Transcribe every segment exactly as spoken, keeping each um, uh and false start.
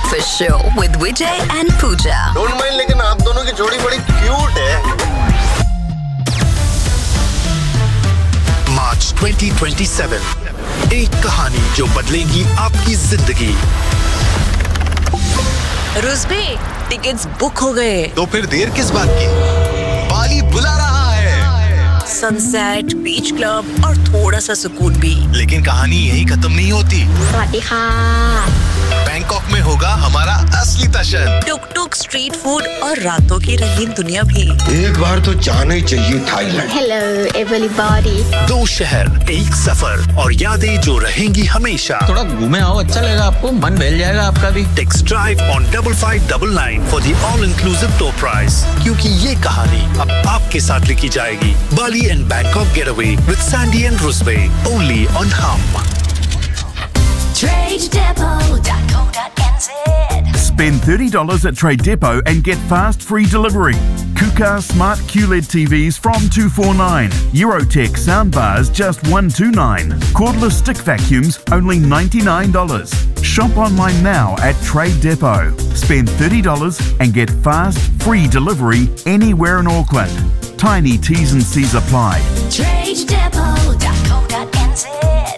Breakfast Show with Vijay and Pooja. Don't mind, लेकिन आप दोनों की जोड़ी बड़ी क्यूट है. March twenty twenty-seven. एक कहानी जो बदलेगी आपकी जिंदगी. रुस्बे, टिकट्स बुक हो गए. तो फिर देर किस बात की? बाली बुला रहा है. सनसेट, बीच क्लब और थोड़ा सा सुकून भी. लेकिन कहानी यही खत्म नहीं होती. बैंकॉक में होगा हमारा असली दर्शन. टुक टुक, स्ट्रीट फूड और रातों की रंगीन दुनिया भी. एक बार तो जाना ही चाहिए थाईलैंड. Hello everybody. दो शहर, एक सफर और यादें जो रहेंगी हमेशा. थोड़ा घूमे आओ, अच्छा लगेगा आपको, मन बहल जाएगा आपका भी. Text drive on double five double nine for the all-inclusive tour price. क्योंकि ये कहानी अब आपके साथ लिखी जाएगी. Bali and Bangkok getaway with Sandy and Rusbe only on Hum. Trade Depot dot co dot n z. Spend thirty dollars at Trade Depot and get fast free delivery. Kuka Smart Q L E D T Vs from two forty-nine. Eurotech soundbars just one twenty-nine. Cordless stick vacuums only ninety-nine dollars. Shop online now at Trade Depot. Spend thirty dollars and get fast free delivery anywhere in Auckland. Tiny T's and C's apply. Trade Depot dot co dot n z.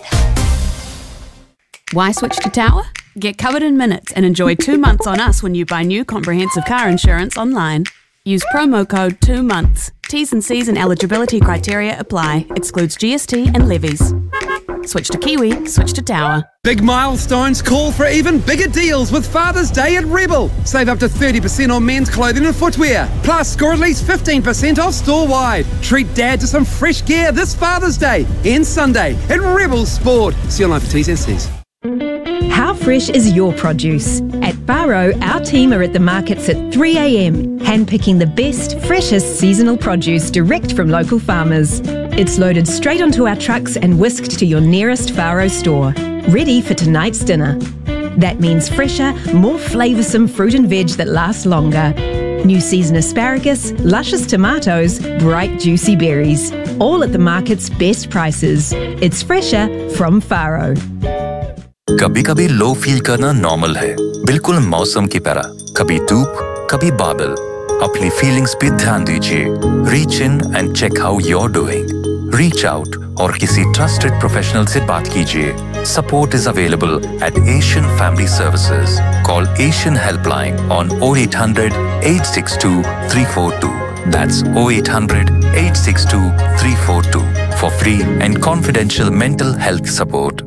Why switch to Tower? Get covered in minutes and enjoy two months on us when you buy new comprehensive car insurance online. Use promo code two months. T's and C's and eligibility criteria apply. Excludes G S T and levies. Switch to Kiwi, switch to Tower. Big milestones call for even bigger deals with Father's Day at Rebel. Save up to thirty percent on men's clothing and footwear. Plus, score at least fifteen percent off store-wide. Treat Dad to some fresh gear this Father's Day and Sunday at Rebel Sport. See you online for T's and C's. How fresh is your produce? At Barrow, our team are at the markets at three a m, handpicking the best, freshest seasonal produce direct from local farmers. It's loaded straight onto our trucks and whisked to your nearest Faro store, ready for tonight's dinner. That means fresher, more flavoursome fruit and veg that lasts longer. New season asparagus, luscious tomatoes, bright juicy berries. All at the market's best prices. It's fresher from Faro. कभी कभी low feel करना normal है, बिल्कुल मौसम की तरह. कभी धूप, कभी बादल. अपनी फीलिंग्स पे ध्यान दीजिए. Reach in and check how you are doing. Reach out और किसी ट्रस्टेड प्रोफेशनल से बात कीजिए. Support is available at Asian family services. Call Asian helpline on oh eight hundred eight six two three four two. That's oh eight hundred eight six two three four two for free and confidential mental health support.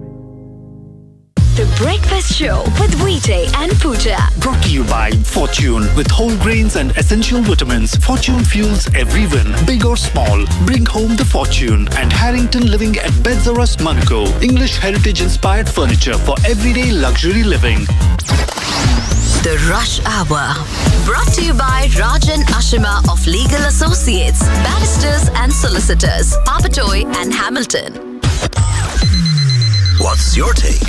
The Breakfast Show with Vijay and Pooja. Brought to you by Fortune. With whole grains and essential vitamins, Fortune fuels every win, big or small. Bring home the Fortune. And Harrington Living at Bedzarust, Monaco. English heritage-inspired furniture for everyday luxury living. The Rush Hour. Brought to you by Rajan Ashima of Legal Associates, Barristers and Solicitors, Papatoy and Hamilton. What's your take?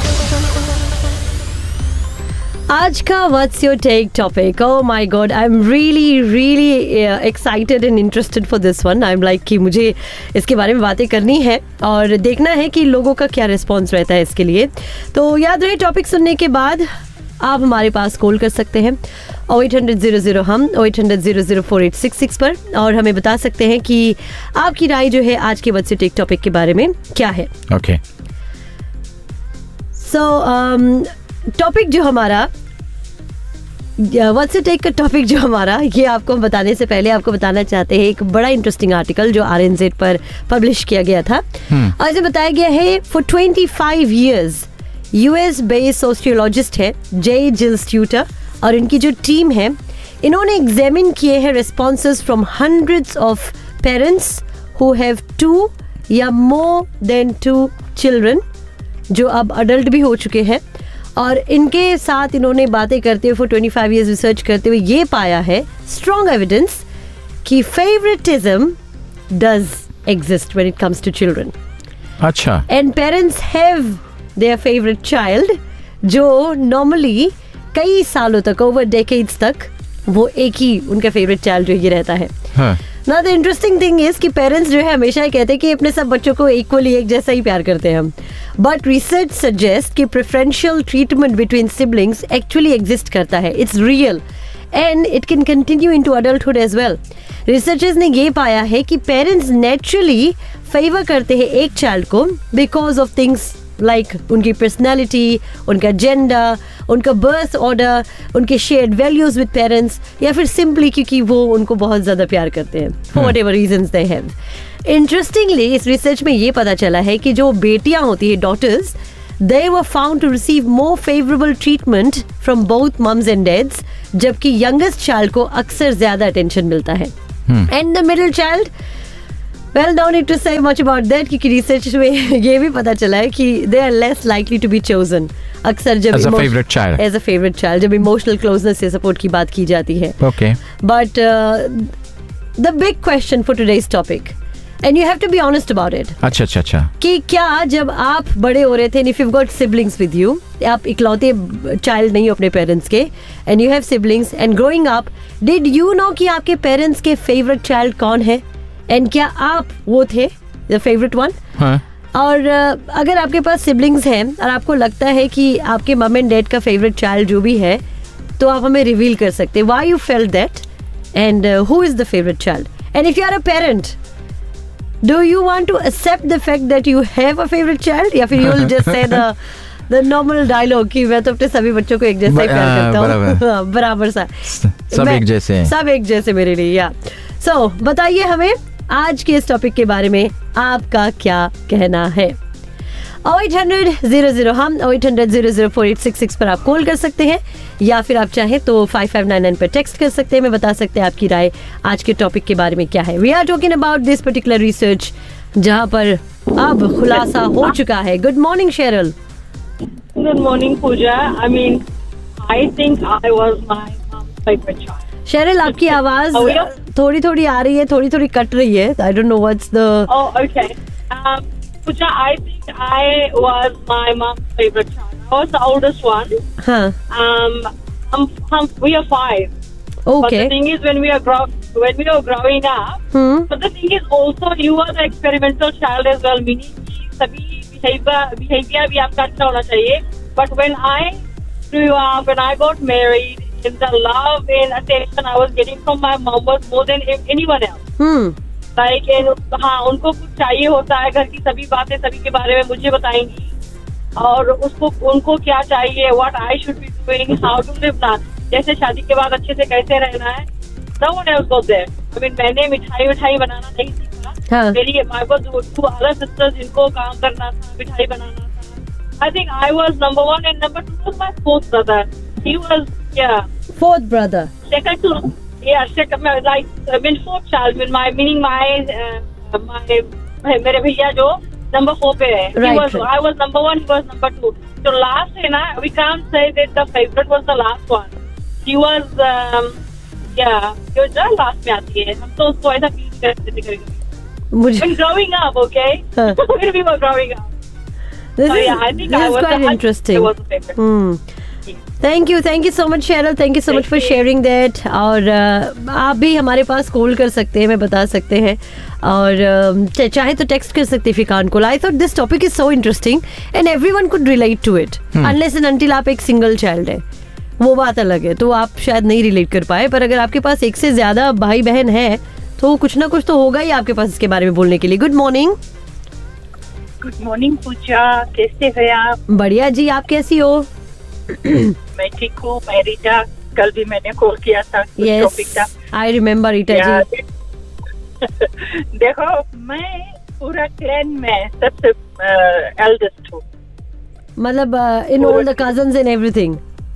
आज का What's your take topic? Oh my God, I'm really really uh, excited and interested for this one. I'm like कि मुझे इसके बारे में बातें करनी है और देखना है कि लोगों का क्या रिस्पॉन्स रहता है इसके लिए. तो याद रहे, टॉपिक सुनने के बाद आप हमारे पास कॉल कर सकते हैं oh eight hundred zero zero हम oh eight hundred zero zero four eight six six पर और हमें बता सकते हैं कि आपकी राय जो है आज के What's your take टॉपिक के बारे में क्या है. ओके, सो टॉपिक जो हमारा What's your take का टॉपिक जो हमारा ये आपको बताने से पहले आपको बताना चाहते हैं एक बड़ा इंटरेस्टिंग आर्टिकल जो आर एन जेड पर पब्लिश किया गया था. hmm. और इसे बताया गया है for twenty-five years US based sociologist है जे जिल स्ट्यूटर और इनकी जो टीम है इन्होंने एग्जामिन किए हैं responses from hundreds of parents who have to या मोर देन टू चिल्ड्रन जो अब अडल्ट भी हो चुके हैं. और इनके साथ इन्होंने बातें करते हुए फॉर twenty-five years रिसर्च करते हुए ये पाया है स्ट्रॉन्ग एविडेंस कि favouritism does exist when it comes to children. अच्छा. And parents have their favourite child जो नॉर्मली कई सालों तक, ओवर डेकेड्स तक वो एक ही उनका फेवरेट चाइल्ड जो ये रहता है. हाँ. ना द इंटरेस्टिंग थिंग इज कि पेरेंट्स जो है हमेशा ही कहते हैं कि अपने सब बच्चों को इक्वली एक जैसा ही प्यार करते हैं हम, बट रिसर्च सजेस्ट कि preferential treatment between siblings actually exist करता है. It's real and it can continue into adulthood as well. Researchers ने ये पाया है कि पेरेंट्स नेचुरली फेवर करते हैं एक चाइल्ड को because of things like like, उनकी पर्सनैलिटी, उनका जेंडर, उनका बर्थ ऑर्डर, उनके शेयर्ड वैल्यूज विद पेरेंट्स, या फिर सिंपली क्योंकि वो उनको बहुत ज़्यादा प्यार करते हैं for what ever reasons they have. Interestingly इस रिसर्च में ये पता चला है कि जो बेटियां होती है, daughters, they were found to receive more favorable treatment from both mums and dads, जबकि youngest child को अक्सर ज़्यादा attention मिलता है. hmm. And the middle child, well, no need to say much about that, क्योंकि रिसर्च में ये भी पता चला है कि they are less likely to be chosen. अक्सर जब as a favorite child, as a favorite child, जब emotional closeness से support की बात की जाती है. Okay. But uh, the big question for today's topic, and you have to be honest about it. अच्छा अच्छा अच्छा. कि क्या जब आप बड़े हो रहे थे, if you've got siblings with you, आप इकलौते child नहीं हो अपने parents के, and you have siblings, and growing up, did you know कि आपके parents के favorite child कौन है? And क्या आप वो थे the favorite one? हाँ. और uh, अगर आपके पास siblings हैं और आपको लगता है कि आपके mom and dad का favorite child जो भी है, तो आप हमें reveal कर सकते हैं why you felt that and uh, who is the favorite child. And if you are a parent, do you want to accept the fact that you have a favorite child, या फिर you will just say the the normal dialogue कि मैं तो अपने सभी बच्चों को एक जैसा ही प्यार करता हूँ, बराबर सा, सब एक जैसे हैं, सब एक जैसे मेरे लिए. या सो बताइए हमें आज के इस टॉपिक के बारे में आपका क्या कहना है. एट हंड्रेड ज़ीरो ज़ीरो हम eight hundred zero zero four eight six six पर आप कॉल कर सकते हैं, या फिर आप चाहें तो फाइव फाइव नाइन नाइन पर टेक्स्ट कर सकते हैं. मैं बता सकते हैं आपकी राय आज के टॉपिक के बारे में क्या है. We are talking about this particular research जहां पर अब खुलासा हो चुका है. Good morning Cheryl. Good morning Puja. I mean I think I was my mums favourite child. Cheryl, आपकी आवाज थोड़ी थोड़ी आ रही है, थोड़ी थोड़ी कट रही है. I don't know what's the oh okay. Pooja, I think I was my mom's favorite child. I was the oldest one. Huh. Um, um, um, we are five. Okay. But the thing is, when we are grow, when we were growing up, hmm. but the thing is also you are the experimental child as well. Meaning कि सभी behavior behavior भी आपका अच्छा होना चाहिए. But when I grew up, when I got married, in the love and attention I was getting from my mom was more than anyone else. Hmm. Like like, हाँ उनको कुछ चाहिए होता है, घर की सभी बातें सभी के बारे में मुझे बताएंगी, और उसको उनको क्या चाहिए, what I should be doing, how to live ना, जैसे शादी के बाद अच्छे से कैसे रहना है. No one else was there. I mean मैंने मिठाई मिठाई बनाना नहीं सीखा. हाँ. मेरी my God to other sisters जिनको काम करना था, मिठाई बनाना था. I think I was number one and number two was my fourth brother. He was या fourth brother. Second to Yeah, second, like, I mean, fourth child, mean my, meaning my, uh, my, मेरे भैया जो number four पे है. Right, he was, right. I was number one, he was number two. So last है ना, we can't say that the favorite was the last one. He was, um, yeah, he was the last में आती है. हम तो उसको ऐसा feel करते थे कभी-कभी. मुझे. When growing up, okay, when we were growing up. This so is, yeah, I think this I is was quite the, interesting. I was the favorite. Hmm. Thank you thank you so much Cheryl. Thank you so much for sharing that. और uh, आप भी हमारे पास call कर सकते हैं, मैं बता सकते हैं, और uh, चाहे तो टेक्स्ट कर सकते हैं if you can't call. I thought this topic is so interesting and everyone could relate to it unless and until आप एक सिंगल चाइल्ड है, वो बात अलग है, तो आप शायद नहीं रिलेट कर पाए. पर अगर आपके पास एक से ज्यादा भाई बहन है तो कुछ ना कुछ तो होगा ही आपके पास इसके बारे में बोलने के लिए. Good morning. गुड मॉर्निंग पूजा, कैसे हैं आप? बढ़िया जी, आप कैसी हो? मैं ठीक हूँ. मैं रीटा, कल भी मैंने कॉल किया था. यस, आई रिमेम्बर रीटा जी. देखो, मैं पूरा क्लैन में सबसे एल्डेस्ट हूँ, मतलब in all the cousins and everything.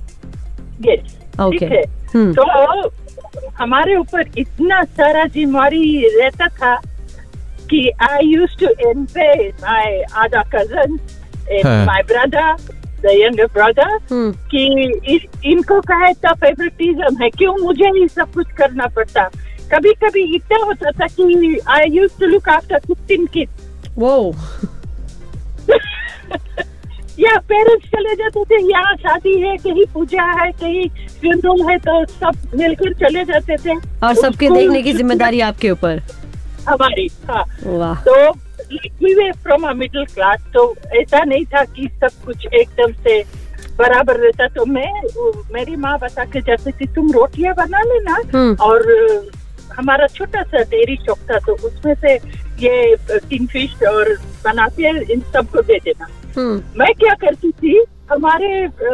Yes, okay. तो हमारे ऊपर इतना सारा जिम्मेवारी रहता था कि I used to Aamby my other cousins and my brother, the younger brother, hmm. कि इस, इनको कहा था फेवरेटिज्म है, क्यों मुझे ही सब कुछ करना पड़ता. कभी कभी इतना होता था कि I used to look after fifteen kids. Wow. या पेरेंट्स चले जाते थे, यहाँ शादी है, कहीं पूजा है, कहीं फ्यूनरल है, तो सब मिलकर चले जाते थे और सबके देखने की जिम्मेदारी आपके ऊपर हमारी। हाँ, वाह। तो we were from a middle class, तो ऐसा नहीं था कि सब कुछ एकदम से बराबर रहता। तो मैं मेरी माँ बता के जाती थी तुम रोटियां बना लेना और हमारा छोटा सा डेयरी शॉप था, तो उसमें से ये टिन फिश और बनाते इन सबको दे देना। मैं क्या करती थी, हमारे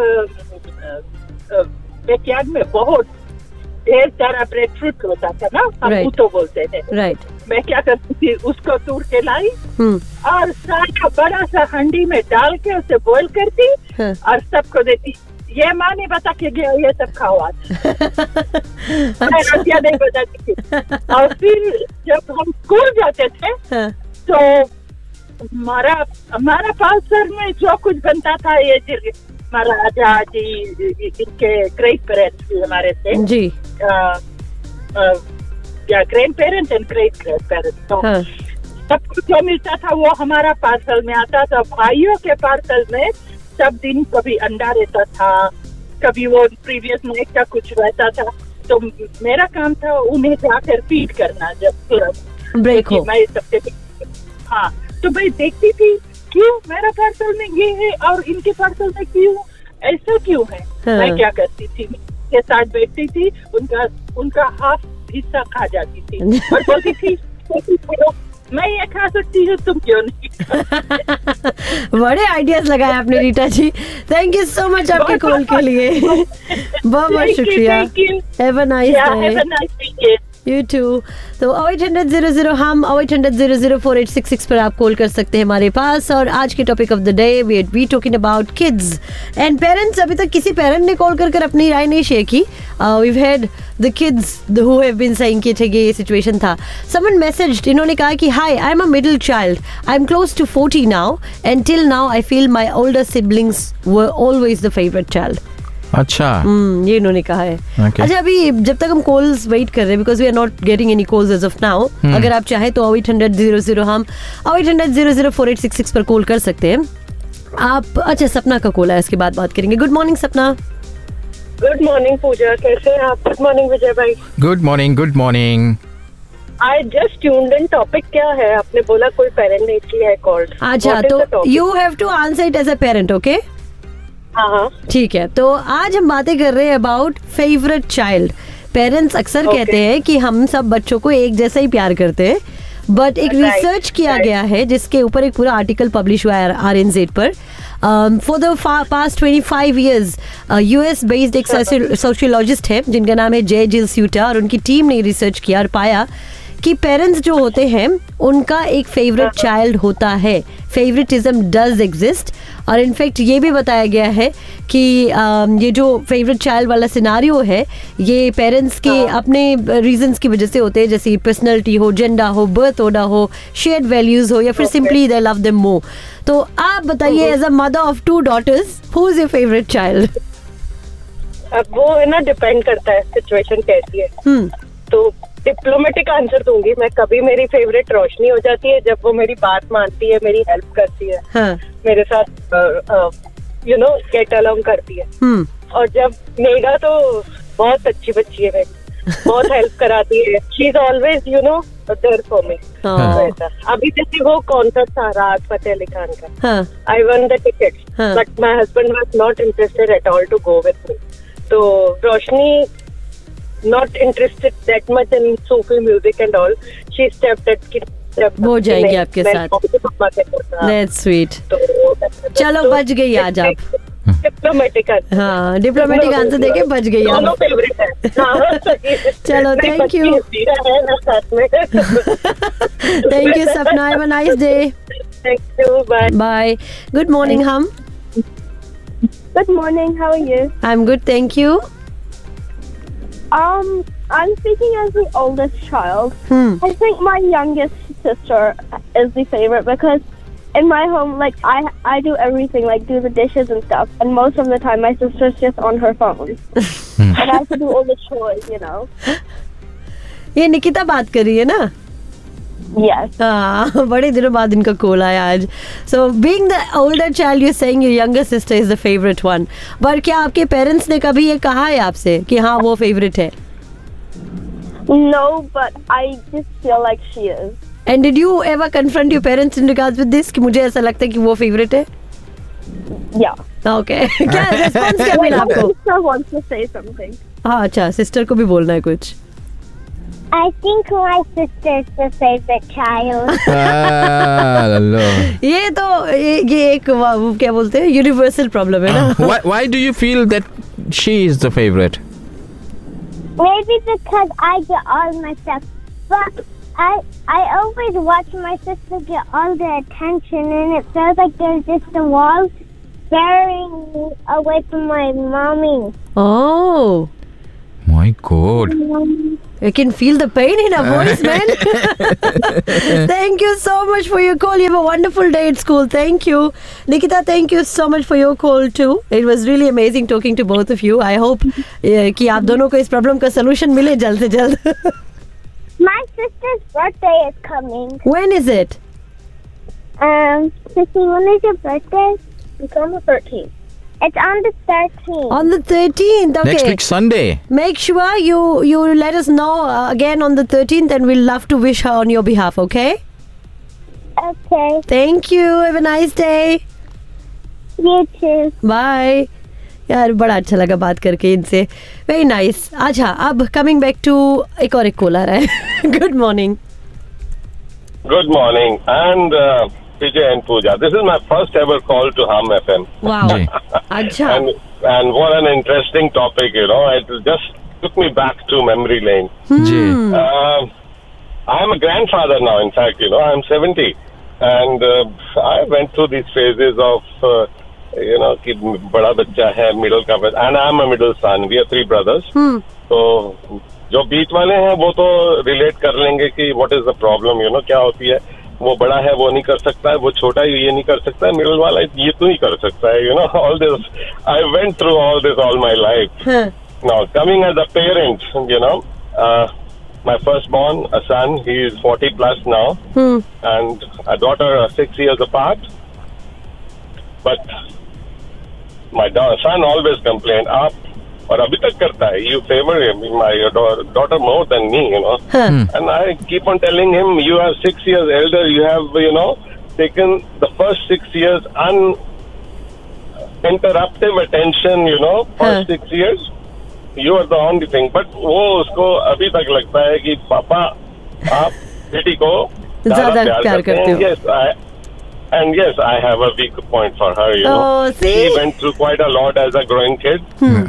बैकयार्ड में बहुत ढेर सारा ब्रेड फ्रूट होता था ना, हम right. तो बोलते थे right. मैं क्या करती थी, उसको तोड़ के लाई और सारा बड़ा सा हंडी में डाल के उसे बॉईल करती और सबको देती। ये माँ ने बता के गया ये सब खाओ आज। मैं रोटियां नहीं बताती थी। और फिर जब हम स्कूल जाते थे तो हमारा हमारा पार्सल में जो कुछ बनता था, ये हमारा आजा जी इनके ग्रेट पेरेंट्स भी हमारे थे जी, या grand parents and great grand parents, तो सब कुछ जो मिलता था वो हमारा पार्सल में आता था। भाइयों के पार्सल में सब दिन कभी अंडा रहता था, कभी वो प्रीवियस नाइट का कुछ रहता था, तो मेरा काम था उन्हें जाकर फीड करना जब ब्रेक हो। मैं सबसे हाँ, तो मैं देखती थी क्यों मेरा पार्सल में ये है और इनके पार्सल में क्यों ऐसा क्यों है। हाँ। मैं क्या करती थी, के साथ बैठती थी, उनका उनका हाफ हिस्सा खा जाती थी और बोलती थी मैं ये खा सकती हूँ तुम क्यों नहीं। बड़े आइडियाज लगाए आपने रीटा जी, थैंक यू सो मच आपके कॉल के लिए। बहुत बहुत शुक्रिया। Have a nice day. You to. तो एट हंड्रेड जीरो जीरो हम eight hundred zero zero four eight six six पर आप कॉल कर सकते हैं हमारे पास। और आज के topic of the day we we talking about kids and parents. अभी तक किसी पेरेंट ने कॉल कर कर अपनी राय नहीं शेयर की। We had the kids who have been saying कि ठीक है ये सिचुएशन था। समवन मैसेज्ड, इन्होंने कहा कि हाय I am a middle child, I am close to forty now and till now I feel my older siblings were always the favourite child. अच्छा, हम्म ये इन्होंने कहा है। okay. अच्छा, अभी जब तक हम कॉल्स वेट कर रहे हैं because we are not getting any calls as of now, अगर आप चाहें तो एट हंड्रेड जीरो जीरो हम eight hundred zero zero four eight six six पर कॉल कर सकते हैं आप। अच्छा, सपना का कॉल है, इसके बाद बात करेंगे। गुड मॉर्निंग सपना। गुड मॉर्निंग पूजा, कैसे हैं आप? गुड मॉर्निंग विजय भाई। Good morning. Good morning. I just tuned in. Topic क्या है? आपने बोला कोई पेरेंट ने की है कॉल। अच्छा, तो you have to answer it as a parent. Okay, हाँ ठीक है। तो आज हम बातें कर रहे हैं अबाउट फेवरेट चाइल्ड। पेरेंट्स अक्सर okay. कहते हैं कि हम सब बच्चों को एक जैसा ही प्यार करते हैं, बट एक right. रिसर्च किया right. गया है जिसके ऊपर एक पूरा आर्टिकल पब्लिश हुआ है आर एन जेड पर। For the past twenty five years US based एक सोशियोलॉजिस्ट है जिनका नाम है जे जिल स्यूटा, और उनकी टीम ने रिसर्च किया और पाया कि पेरेंट्स जो होते हैं उनका एक फेवरेट चाइल्ड होता है। Favouritism does exist. और इनफैक्ट ये भी बताया गया है कि ये जो फेवरेट चाइल्ड वाला सिनारियो है ये पेरेंट्स के अपने रीजंस की वजह से होते हैं, जैसे पर्सनैलिटी हो, जेंडर हो, बर्थ ऑर्डर हो, शेयर्ड वैल्यूज हो, या फिर सिंपली दे लव देम मोर। तो आप बताइए as a mother of two daughters, who is your favourite child? अब वो है ना, डिपेंड करता है सिचुएशन कैसी है। तो डिप्लोमेटिक आंसर दूंगी मैं। कभी मेरी फेवरेट रोशनी हो जाती है जब वो मेरी बात मानती है, मेरी हेल्प करती है, हाँ. मेरे साथ यू नो गेट अलोंग करती है। और जब मेगा तो बहुत अच्छी बच्ची है, मेरी बहुत हेल्प कराती है। She is always you know there for me. अभी जैसे वो कॉन्सर्ट था राहत फतेह अली खान का, I one the ticket but my husband was not interested at all to go with me. तो रोशनी not interested that much in Sufi music and all. She stepped at kid. वो जाएंगे आपके साथ। That's sweet. चलो बच गई आज आप। Diplomatic answer. हाँ, डिप्लोमेटिक आंसर देके बच गई आप। दोनों फेवरेट है। चलो थैंक यू। थैंक यू सपना, have a nice day. Thank you, bye bye. Good morning हम। Good morning, how are you? I'm good, thank you. Um, I'm speaking as the oldest child. Hmm. I think my youngest sister is the favorite because in my home, like I I do everything, like do the dishes and stuff, and most of the time my sister's just on her phone, and I have to do all the chores, you know. ये निकिता बात कर रही है ना? Yes. हाँ, बड़े दिनों बाद इनका कॉल आया आज. So being the older child, you're saying your younger sister is the favorite one. पर क्या आपके पेरेंट्स ने कभी ये कहा है आपसे कि हाँ वो फेवरेट है? No, but I just feel like she is. And did you ever confront your parents in regards with this कि मुझे ऐसा लगता है कि वो फेवरेट है? Yeah. Okay. क्या response क्या मिला आपको? My sister wants to say something. हाँ अच्छा, सिस्टर को भी बोलना है कुछ. I think my sister is the favorite child. ये तो ये, ये एक वो क्या बोलते हैं यूनिवर्सल प्रॉब्लम है ना. why, why do you feel that she is the favorite? Maybe because I get all my stuff, but I I always watch my sister get all the attention, and it feels like there's just a wall scaring me away from my mommy. Oh. My God. I can feel the pain in her voice, man. Thank you so much for your call. You have a wonderful day at school. Thank you. Nikita, thank you so much for your call too. It was really amazing talking to both of you. I hope uh, कि आप दोनों को इस problem का solution मिले जल्द से जल्द. My sister's birthday is coming. When is it? Um, Sissy, when is your birthday? It's on the thirteenth. It's on the thirteenth. On the thirteenth, okay. Next week Sunday. Make sure you you let us know uh, again on the thirteenth, and we'll love to wish her on your behalf, okay? Okay. Thank you. Have a nice day. You too. Bye. यार बड़ा अच्छा लगा बात करके इनसे. Very nice. अच्छा, अब coming back to एक और एक कॉल आ रहा है. Good morning. Good morning. And uh, P J and Pooja. This is my first ever call to Hum F M. Wow. Acha. and, and what an interesting topic, you know. It just took me back to memory lane. Hmm. Uh, I'm a grandfather now, in fact, you know. I'm seventy. And uh, I went through these phases of, uh, you know, कि बड़ा बच्चा है, middle का बच्चा. And I'm a middle son. We are three brothers. Hmm. So, जो बीच वाले हैं वो तो relate कर लेंगे कि what is the problem, you know, क्या होती है. वो बड़ा है वो नहीं कर सकता है, वो छोटा है ये नहीं कर सकता है, मिडिल वाला ये तो नहीं कर सकता है, you know. All this I went through all this all my life. Now coming as a parent, you know, my first born a sun, he is forty plus now, and a daughter six years apart. But my son always complained, आप और अभी तक करता है, you favor him, my daughter more than me, you know. Huh. And I keep on telling him, you are six years elder, you have, you know, taken the first six years uninterruptive attention, you know, first huh. six years, you are the only thing. But वो उसको अभी तक लगता है कि पापा आप बेटी को ज़्यादा प्यार करते हो. Yes, I, and yes, I have a weak point for her, you oh, know. See? She went through quite a lot as a growing kid. Hmm.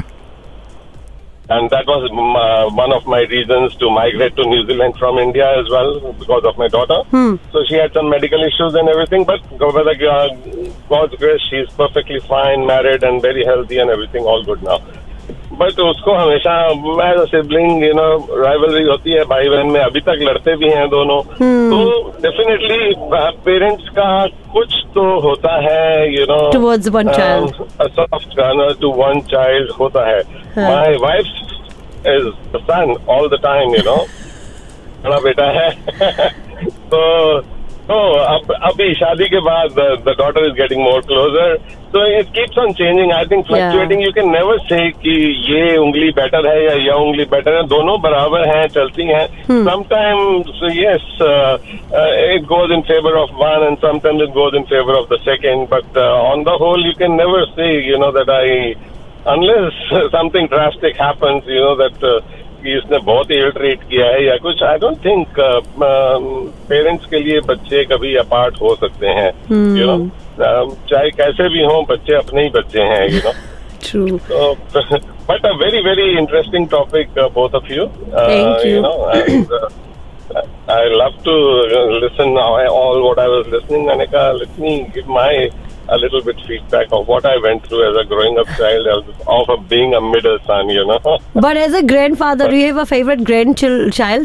And that was uh, one of my reasons to migrate to New Zealand from India as well, because of my daughter. Hmm. So she had some medical issues and everything, but with uh, God's grace, she's perfectly fine, married and very healthy and everything, all good now. But उसको हमेशा as a sibling, you know, rivalry होती है, भाई बहन में अभी तक लड़ते भी हैं दोनों. Hmm. तो definitely parents का कुछ तो होता है, you know, towards one child, uh, a soft corner to one child होता है. Huh. My wife is the son all the time, you know. बड़ा बेटा है. so, so अब अभी शादी के बाद the, the daughter is getting more closer. So it keeps on changing. I think fluctuating. Yeah. You can never say कि ये उंगली better है या ये उंगली better है. दोनों बराबर हैं, चलती हैं. Hmm. Sometimes yes, uh, uh, it goes in favor of one, and sometimes it goes in favor of the second. But uh, on the whole, you can never say, you know, that I. Unless something drastic happens, you know, that uh, कि इसने बहुत ही इल treat किया है या कुछ, I don't think parents के लिए बच्चे कभी अपार्ट हो सकते हैं, यू नो. चाहे कैसे भी हों, बच्चे अपने ही बच्चे हैं, you know. True. So, but a very very interesting topic, uh, both of you. Uh, Thank you. You know, and, uh, I love to listen all what I was listening, Anika. Let me give my a little bit feedback of what I went through as a growing up child of, of being a middle son, you know. But as a grandfather, do you have a favorite grandchild?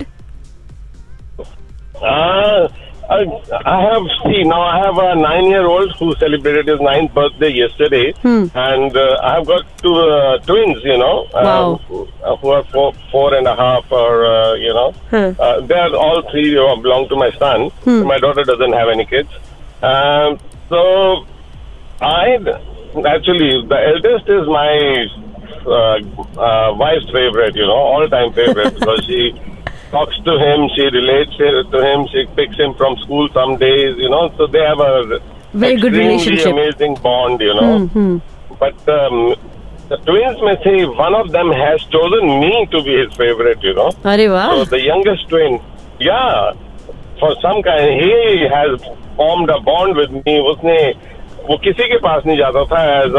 Uh, I, I have, see, now I have a nine-year-old who celebrated his ninth birthday yesterday, hmm. and uh, I have got two uh, twins, you know, wow. uh, who are four, four and a half or, uh, you know. Huh. Uh, they are all three you know, belong to my son. Hmm. My daughter doesn't have any kids. Um, so I actually the eldest is my uh, uh, wife's favorite, you know, all-time favorite because she talks to him, she relates to him, she picks him from school some days, you know. So they have a very good relationship, amazing bond, you know. Mm-hmm. But um, the twins may say one of them has chosen me to be his favorite, you know. Arre wow. So the youngest twin, yeah, for some kind, he has formed a bond with me. उसने वो किसी के पास नहीं जाता था as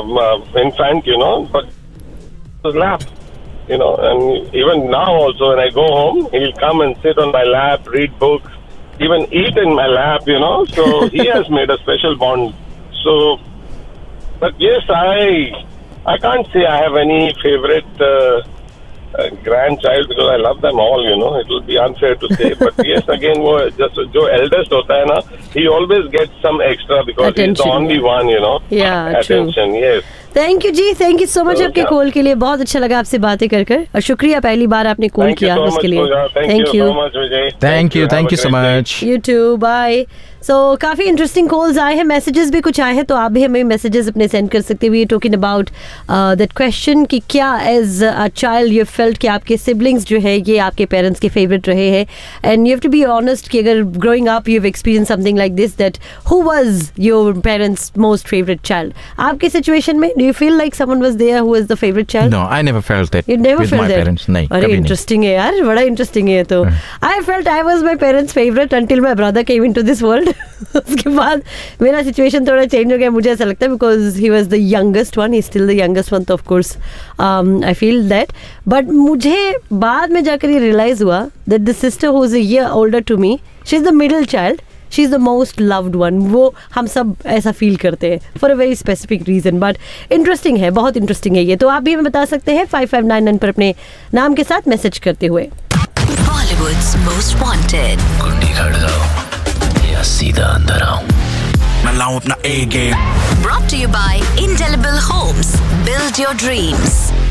a infant, you know, but his lap, you know, and even now also when I go home, he'll come and sit on my lap, read books, even eat in my lap, you know. So he has made a special bond. So, but yes, I. I can't say I have any favorite uh, uh, grandchild because I love them all, you know. It will be unfair to say. But yes, again, wo just जो eldest होता है ना, he always gets some extra because attention. he's the only one, you know. Yeah, attention, true. yes. Thank you ji, thank you so much So, आपके yeah. Call के लिए. बहुत अच्छा लगा आपसे बातें कर कर और शुक्रिया पहली बार आपने कॉल Thank you किया so उसके much, लिए. Pooja. Thank Thank you you. so much, Vijay. Thank you, thank you Have a so great day. much. You too, bye. So so, काफ़ी इंटरेस्टिंग कॉल्स आए हैं, मैसेजेस भी कुछ आए हैं, तो आप भी हमें मैसेजेस अपने सेंड कर सकते हैं. We are talking about that question कि क्या as a child you felt कि आपके सिबलिंग्स जो है ये आपके पेरेंट्स के फेवरेट रहे हैं. And you have to be honest कि अगर growing up you have experience something like this, that who was your parents most favourite child. आपके सिचुएशन में do you feel like someone was there who was the favourite child? No, I never felt that. You never with felt my that? parents. नहीं, अरे कभी नहीं. Interesting है यार, बड़ा interesting है. तो I felt I was my parents favourite until my brother came into this world. उसके बाद मेरा सिचुएशन थोड़ा चेंज हो गया, मुझे ऐसा लगता है, because he was the youngest one, he still the youngest one, तो of course I feel that. But मुझे बाद में जाकर ये रियलाइज हुआ that the sister who is a year older to me, she is the middle child, she is the most loved one. वो हम सब ऐसा फील करते हैं for a very specific reason. But interesting है, बहुत इंटरेस्टिंग है ये. तो आप भी हमें बता सकते हैं फाइव फाइव नाइन नाइन पर अपने नाम के साथ मैसेज करते हुए. Bollywood's most wanted. कुंडी खड़काओ या सीधा अंदर आओ, मैं लाऊं अपना ए game. Brought to you by Indelible Homes. Build your dreams.